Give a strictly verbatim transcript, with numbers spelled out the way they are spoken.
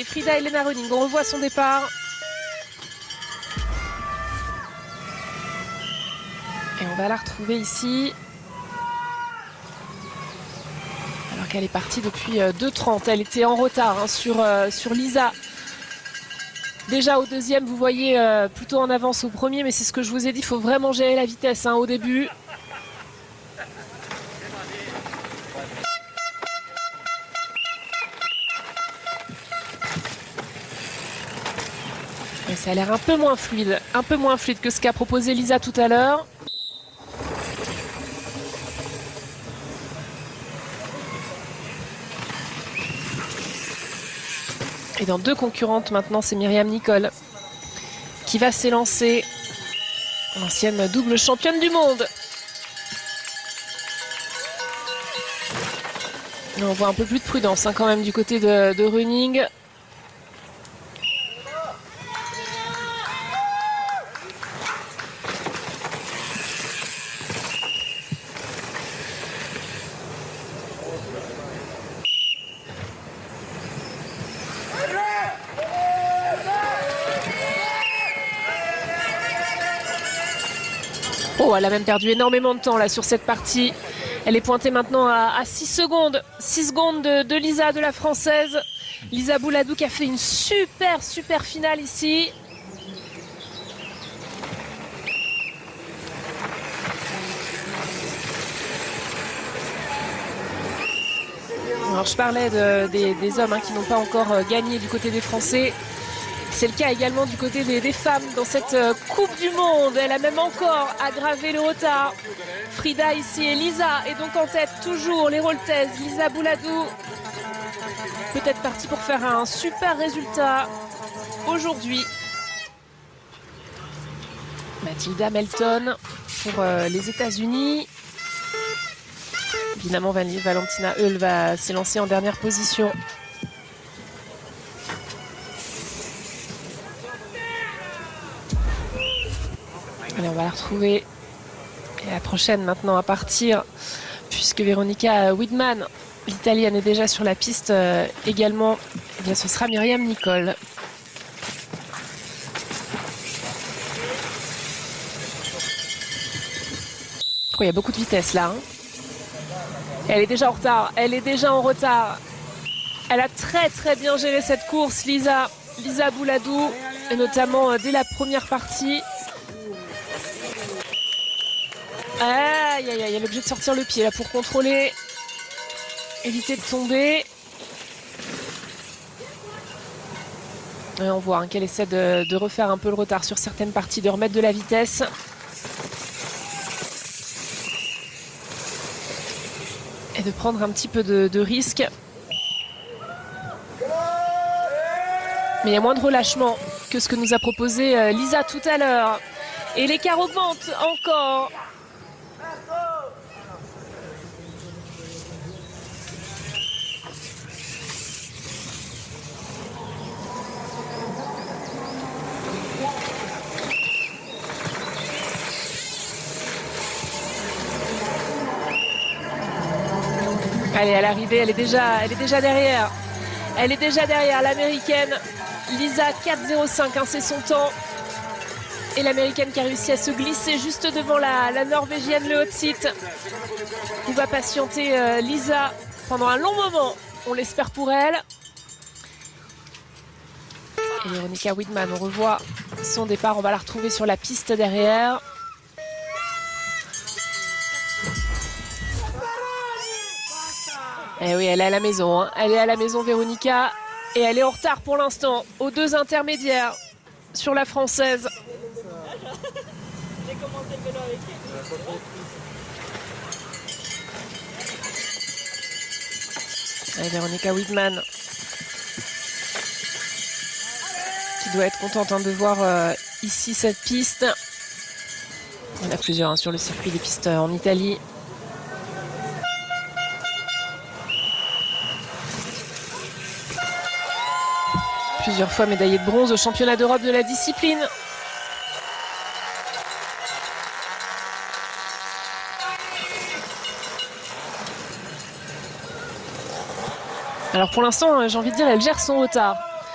Frida Elena Rönning. On revoit son départ. Et on va la retrouver ici. Alors qu'elle est partie depuis deux trente. Elle était en retard hein, sur, euh, sur Lisa. Déjà au deuxième, vous voyez euh, plutôt en avance au premier, mais c'est ce que je vous ai dit, il faut vraiment gérer la vitesse hein, au début. Et ça a l'air un peu moins fluide, un peu moins fluide que ce qu'a proposé Lisa tout à l'heure. Et dans deux concurrentes maintenant, c'est Myriam Nicole qui va s'élancer, l'ancienne double championne du monde. Et on voit un peu plus de prudence hein, quand même du côté de, de Rönning. Oh, elle a même perdu énormément de temps là sur cette partie. Elle est pointée maintenant à, à six secondes. six secondes de, de Lisa, de la française. Lisa Bouladou qui a fait une super, super finale ici. Alors je parlais de, des, des hommes hein, qui n'ont pas encore euh, gagné du côté des Français. C'est le cas également du côté des, des femmes dans cette euh, Coupe du Monde. Elle a même encore aggravé le retard. Frida ici et Lisa est donc en tête toujours, les Rholtaises. Lisa Bouladou peut-être partie pour faire un super résultat aujourd'hui. Mathilda Melton pour euh, les États-Unis. Évidemment, Valentina Heul va s'élancer en dernière position. Allez, on va la retrouver. Et la prochaine maintenant à partir, puisque Veronica Widman, l'italienne, est déjà sur la piste euh, également. Eh bien, ce sera Myriam Nicole. Oh, il y a beaucoup de vitesse là. Hein. Elle est déjà en retard. Elle est déjà en retard. Elle a très très bien géré cette course, Lisa, Lisa Bouladou, et notamment euh, dès la première partie. Aïe, aïe, aïe, elle est obligée de sortir le pied là pour contrôler, éviter de tomber. Et on voit hein, qu'elle essaie de, de refaire un peu le retard sur certaines parties, de remettre de la vitesse. Et de prendre un petit peu de, de risque. Mais il y a moins de relâchement que ce que nous a proposé euh, Lisa tout à l'heure. Et l'écart augmente encore. Allez, à l'arrivée, elle est déjà, elle est déjà derrière. Elle est déjà derrière l'américaine Lisa, quatre zéro cinq, hein, c'est son temps. Et l'américaine qui a réussi à se glisser juste devant la, la norvégienne Le Hotsit. On va patienter euh, Lisa pendant un long moment, on l'espère pour elle. Et Veronica Widman, on revoit son départ, on va la retrouver sur la piste derrière. Et oui, elle est à la maison, hein. Elle est à la maison, Veronica, et elle est en retard pour l'instant aux deux intermédiaires sur la française. Et Veronica Widman qui doit être contente hein, de voir euh, ici cette piste. Il y en a plusieurs hein, sur le circuit des pistes en Italie. Plusieurs fois médaillée de bronze au championnat d'Europe de la discipline. Alors pour l'instant, j'ai envie de dire, elle gère son retard.